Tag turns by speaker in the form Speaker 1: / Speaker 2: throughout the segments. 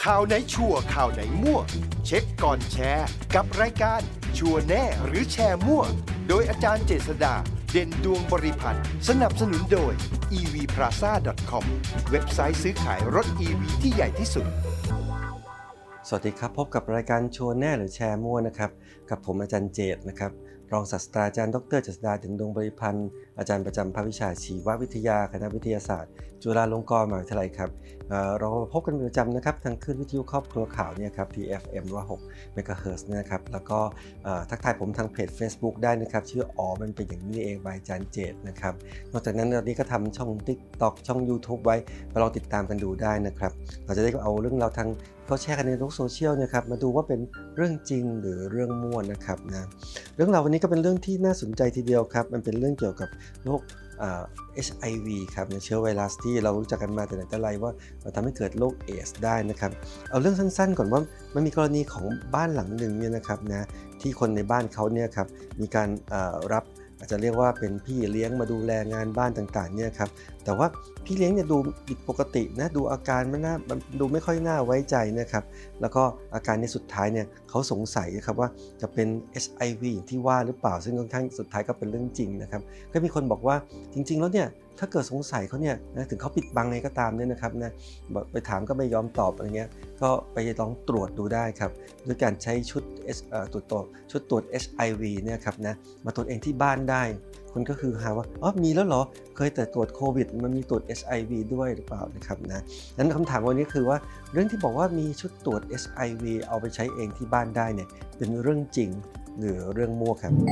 Speaker 1: ข่าวไหนชัวร์ข่าวไหนมั่วเช็คก่อนแชร์กับรายการชัวร์แน่หรือแชร์มั่วโดยอาจารย์เจษฎาเด่นดวงบริพัตรสนับสนุนโดย evplaza.com เว็บไซต์ซื้อขายรถ EV ที่ใหญ่ที่สุด
Speaker 2: สวัสดีครับพบกับรายการชัวร์แน่หรือแชร์มั่วนะครับกับผมอาจารย์เจตนะครับรองศาสตราจารย์ดร.เจษฎาเด่นดวงบริพันธ์อาจารย์ประจำภาควิชาชีววิทยาคณะวิทยาศาสตร์จุฬาลงกรณ์มหาวิทยาลัยครับเราพบกันเป็นประจำนะครับทางคลื่นวิทยุครอบครัวข่าวเนี่ยครับที่ FM 106 MHz นะครับแล้วก็ทักทายผมทางเพจ Facebook ได้นะครับชื่อมันเป็นอย่างนี้เองบายอาจารย์เจตนะครับนอกจากนั้นตอนนี้ก็ทำช่อง TikTok ช่อง YouTube ไว้มาลองติดตามกันดูได้นะครับเราจะได้เอาเรื่องเราทางเขาแชร์กันในโลกโซเชียลนะครับมาดูว่าเป็นเรื่องจริงหรือเรื่องมั่วนะครับนะเรื่องราววันนี้ก็เป็นเรื่องที่น่าสนใจทีเดียวครับมันเป็นเรื่องเกี่ยวกับโรคHIV ครับเชื้อไวรัสที่เรารู้จักกันมาแต่ไหนแต่ไรว่าทำให้เกิดโรคเอดส์ได้นะครับเอาเรื่องสั้นๆก่อนว่ามันมีกรณีของบ้านหลังหนึ่งเนี่ยนะครับนะที่คนในบ้านเขาเนี่ยครับมีการรับอาจจะเรียกว่าเป็นพี่เลี้ยงมาดูแลงานบ้านต่างๆเนี่ยครับแต่ว่าพี่เลี้ยงเนี่ยดูผิดปกตินะดูอาการมันดูไม่ค่อยน่าไว้ใจนะครับแล้วก็อาการในสุดท้ายเนี่ยเขาสงสัยนะครับว่าจะเป็น HIV อย่างที่ว่าหรือเปล่าซึ่งค่อนข้างสุดท้ายก็เป็นเรื่องจริงนะครับก็มีคนบอกว่าจริงๆแล้วเนี่ยถ้าเกิดสงสัยเขาเนี่ยนะถึงเขาปิดบังไงก็ตามเนี่ยนะครับนะไปถามก็ไม่ยอมตอบอะไรเงี้ยก็ไปลองตรวจดูได้ครับด้วยการใช้ชุดตรวจ HIV เนี่ยครับนะมาตรวจเองที่บ้านได้คนก็คือหาว่ามีแล้วเหรอเคยแต่ตรวจโควิดมันมีตรวจ HIV ด้วยหรือเปล่านะครับนะนั้นคำถามวันนี้คือว่าเรื่องที่บอกว่ามีชุดตรวจ HIV เอาไปใช้เองที่บ้านได้เนี่ยเป็นเรื่องจริงหรือเรื่องมั่วครับ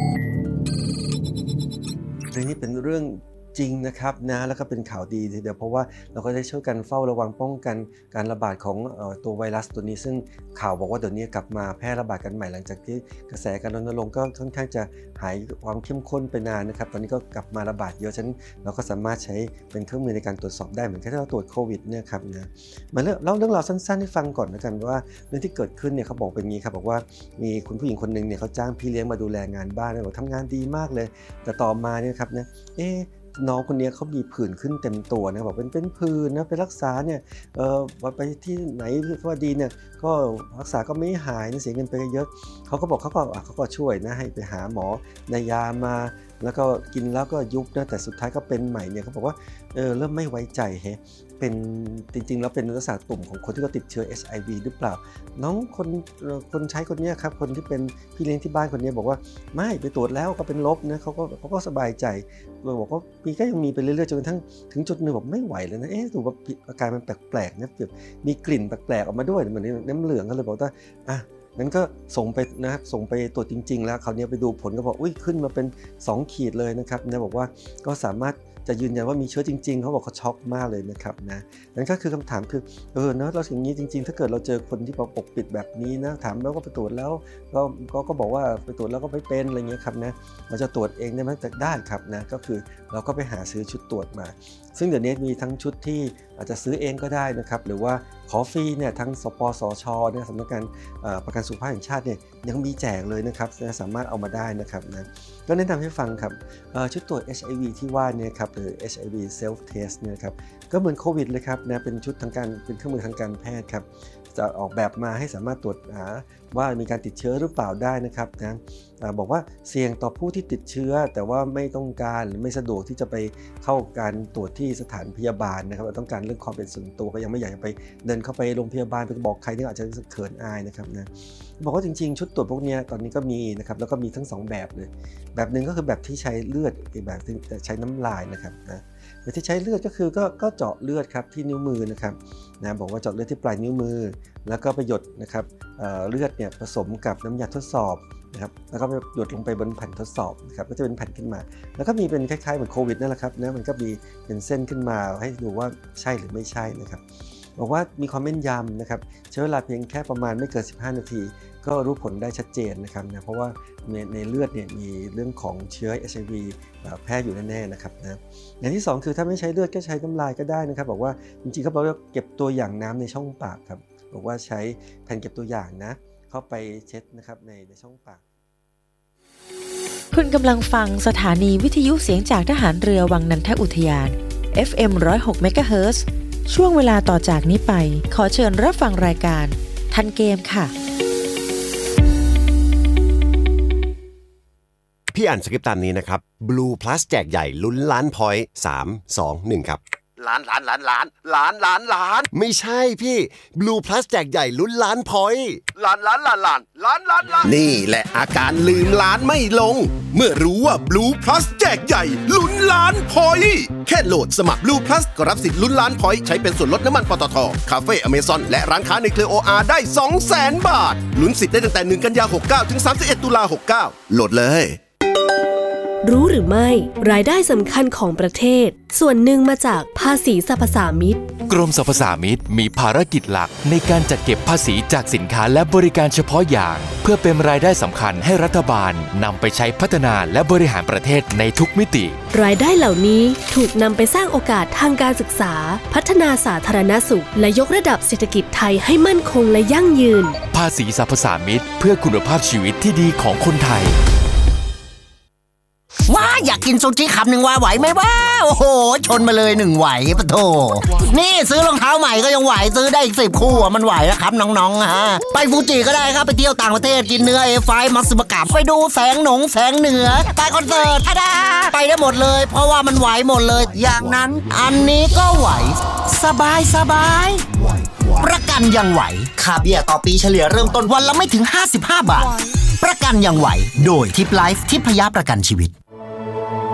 Speaker 2: เรื่องนี้เป็นเรื่องจริงนะครับนะแล้วก็เป็นข่าวดีทีเดียวเพราะว่าเราก็ได้ช่วยกันเฝ้าระวังป้องกันการระบาดของตัวไวรัสตัวนี้ซึ่งข่าวบอกว่าเดี๋ยวนี้กลับมาแพร่ระบาดกันใหม่หลังจากที่กระแสการรณรงค์ก็ค่อนข้างจะหายความเข้มข้นไปนานนะครับตอนนี้ก็กลับมาระบาดเยอะฉะนั้นเราก็สามารถใช้เป็นเครื่องมือในการตรวจสอบได้เหมือนที่เราตรวจโควิดเนี่ยครับนะมาเล่าเรื่องราวสั้นๆให้ฟังก่อนนะกันว่าเรื่องที่เกิดขึ้นเนี่ยเขาบอกเป็นงี้ครับบอกว่ามีคุณผู้หญิงคนนึงเนี่ยเขาจ้างพี่เลี้ยงมาดูแลงานบ้านบอกทำงานดีมากเลยแต่ต่อมาเนี่ยครับนะน้องคนนี้เขามีผื่นขึ้นเต็มตัวนะบอกเป็นผื่นนะไปรักษาเนี่ยไปที่ไหนว่าดีเนี่ยก็รักษาก็ไม่หายเสียเงินไปเยอะเขาก็บอกเขาก็ช่วยนะให้ไปหาหมอในยามาแล้วก็กินแล้วก็ยุบนะแต่สุดท้ายก็เป็นใหม่เนี่ยเขาบอกว่าเริ่มไม่ไว้ใจเป็นจริงๆแล้วเป็นลักษณะตุ่มของคนที่เขาติดเชื้อ HIV หรือเปล่าน้องคนใช้คนนี้ครับคนที่เป็นพี่เลี้ยงที่บ้านคนนี้บอกว่าไม่ไปตรวจแล้วก็เป็นลบนะเขาก็สบายใจบอกว่าก็ยังมีไปเรื่อยๆจนกระทั่งถึงจุดนึงบอกไม่ไหวแล้วนะดูว่าอาการมันแปลกๆนะแบบมีกลิ่นแปลกๆออกมาด้วยเหมือนน้ำเหลืองก็เลยบอกว่างั้นก็ส่งไปนะครับส่งไปตรวจจริงๆแล้วคราวนี้ไปดูผลก็บอกขึ้นมาเป็น2ขีดเลยนะครับนะบอกว่าก็สามารถจะยืนยันว่ามีเชื้อจริงๆเขาบอกเขาช็อกมากเลยนะครับนะนั่นก็คือคำถามคือเนาะเราอย่างนี้จริงๆถ้าเกิดเราเจอคนที่ปกปิดแบบนี้นะถามแล้วก็ไปตรวจแล้วก็บอกว่าไปตรวจแล้วก็ไม่เป็นอะไรเงี้ยครับนะเราจะตรวจเองได้ไหมแต่ได้ครับนะก็คือเราก็ไปหาซื้อชุดตรวจมาซึ่งเดี๋ยวนี้มีทั้งชุดที่อาจจะซื้อเองก็ได้นะครับหรือว่าขอฟรีเนี่ยทั้งสปสชเนี่ยสำนักงานประกันสุขภาพแห่งชาติเนี่ยยังมีแจกเลยนะครับสามารถเอามาได้นะครับนะก็แนะนำให้ฟังครับชุดตรวจ HIV ที่ว่าเนี่ยครับหรือ HIV self test เนี่ยครับก็เหมือนโควิดเลยครับนะเป็นชุดทางการเป็นเครื่องมือทางการแพทย์ครับจะออกแบบมาให้สามารถตรวจหาว่ามีการติดเชื้อหรือเปล่าได้นะครับนะบอกว่าเสี่ยงต่อผู้ที่ติดเชื้อแต่ว่าไม่ต้องการหรือไม่สะดวกที่จะไปเข้าการตรวจที่สถานพยาบาลนะครับต้องการเรื่องความเป็นส่วนตัวก็ยังไม่อยากจะไปเดินเข้าไปโรงพยาบาลไปบอกใครที่อาจจะรู้สึกเขินอายนะครับนะบอกว่าจริงๆชุดตรวจพวกนี้ตอนนี้ก็มีนะครับแล้วก็มีทั้ง2แบบเลยแบบนึงก็คือแบบที่ใช้เลือดอีกแบบที่ใช้น้ำลายนะครับนะแบบที่ใช้เลือดก็คือก็เจาะเลือดครับที่นิ้วมือนะครับนะบอกว่าเจาะเลือดที่ปลายนิ้วมือแล้วก็ไปหยดนะครับเลือดเนี่ยผสมกับน้ำยาทดสอบนะครับแล้วก็หยดลงไปบนแผ่นทดสอบนะครับก็จะเป็นแผ่นขึ้นมาแล้วก็มีเป็นคล้ายๆเหมือนโควิดนั่นแหละครับนะมันก็มีเป็นเส้นขึ้นมาให้ดูว่าใช่หรือไม่ใช่นะครับบอกว่ามีความแม่นยำนะครับใช้เวลาเพียงแค่ประมาณไม่เกิน15นาทีก็รู้ผลได้ชัดเจนนะครับนะเพราะว่าในเลือดเนี่ยมีเรื่องของเชื้อ HIV แพร่อยู่แน่ๆนะครับนะอย่างที่2คือถ้าไม่ใช้เลือดก็ใช้น้ำลายก็ได้นะครับบอกว่าจริงๆเขาบอกว่าเก็บตัวอย่างน้ำในช่องปากครับบอกว่าใช้แผ่นเก็บตัวอย่างนะเข้าไปเช็ดนะครับในช่องปาก
Speaker 3: คุณกำลังฟังสถานีวิทยุเสียงจากทหารเรือวังนันทอุทยาน FM 106 MHz ช่วงเวลาต่อจากนี้ไปขอเชิญรับฟังรายการทันเกมค่ะ
Speaker 4: พี่อ่านสคริปต์ตามนี้นะครับ Blue Plus แจกใหญ่ลุ้นล้านพอยต์3 2 1ครับล้านไม่ใช่พี่ Blue Plus แจกใหญ่ลุ้นล้านพอยต์ล้านนี่แหละอาการลืมล้านไม่ลงเมื่อรู้ว่า Blue Plus แจกใหญ่ลุ้นล้านพอยต์แค่โหลดสมัคร Blue Plus ก็รับสิทธิ์ลุ้นล้านพอยต์ใช้เป็นส่วนลดน้ำมันปตท.คาเฟ่ Amazon และร้านค้าในเครือ OR ได้ 200,000 บาทลุ้นสิทธิ์ได้ตั้งแต่1กันยายน69ถึง31ตุลาคม69โหลดเลย
Speaker 5: รู้หรือไม่รายได้สำคัญของประเทศส่วนหนึ่งมาจากภาษีสรรพสามิต
Speaker 6: กรมสรรพสามิตมีภารกิจหลักในการจัดเก็บภาษีจากสินค้าและบริการเฉพาะอย่างเพื่อเป็นรายได้สำคัญให้รัฐบาลนำไปใช้พัฒนาและบริหารประเทศในทุกมิติ
Speaker 5: รายได้เหล่านี้ถูกนำไปสร้างโอกาสทางการศึกษาพัฒนาสาธารณสุขและยกระดับเศรษฐกิจไทยให้มั่นคงและยั่งยืน
Speaker 6: ภาษีสรรพสามิตเพื่อคุณภาพชีวิตที่ดีของคนไทย
Speaker 7: ว้าอยากกินซูชิคำหนึ่งว่าไหวไหมว้าโอ้โหชนมาเลย1ไหวปะโถนี่ซื้อรองเท้าใหม่ก็ยังไหวซื้อได้อีก10คู่มันไหวแล้วครับน้องๆฮะไปฟูจิก็ได้ครับไปเที่ยวต่างประเทศกินเนื้อA5มัตสึบะกะไปดูแสงเหนือไปคอนเสิร์ตท่าดาไปได้หมดเลยเพราะว่ามันไหวหมดเลยอย่างนั้นอันนี้ก็ไหวสบายประกันยังไหวค่าเบี้ยต่อปีเฉลี่ยเริ่มต้นวันละไม่ถึง55 บาทประกันยังไหวโดยทิปไลฟ์ทิพยประกันชีวิต